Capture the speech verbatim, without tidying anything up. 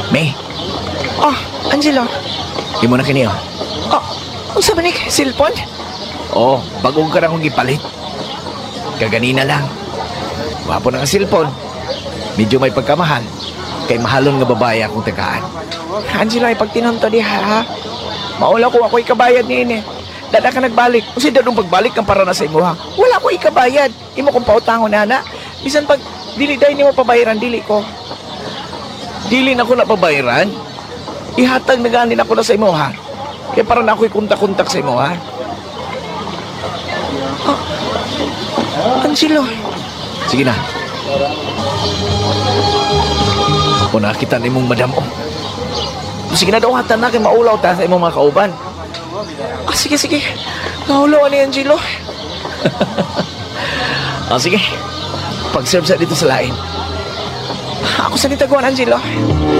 May, Oh, Angelo. di mo na kini oh. Oh, unsa man ni cellphone? Oo, bagong ka na kong gipalit. Kaganina lang. Wapo na ka cellphone. Medyo may pagkamahal. Kay mahalon nga babae akong tagaan. Angelo, ay pagtinom to diha, ha? Maula ko ako ikabayad ni ini. Dada ka nagbalik. Kasi dadong pagbalik kang para na sa imo, ha? Wala ko ikabayad. Imo kong pautangon, nana. Bisan pag dili day nimo pabayaran, dili ko. Dili na ko napabayaran. Ihatag na ganin ako na sa imo, ha? Kaya para na ako'y kuntak-kuntak sa imo, ha? Oh, Angelo. Sige na. Ako nakita ni mong madam oh. Sige na daw, hatan na kay maulaw ta sa imong mga kauban. Ah, sige, sige. Naulaw ni Angelo. Ah, sige. Pag-serve sa dito sa lain. Ako sa nitaguan, Angelo.